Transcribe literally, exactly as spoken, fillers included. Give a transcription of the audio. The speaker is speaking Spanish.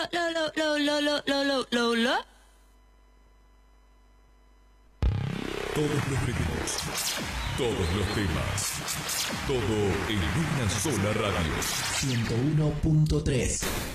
lo, lo, lo, lo, lo, lo, lo, lo, lo. Todos los ritmos, todos los temas, todo en una sola radio. ciento uno punto tres.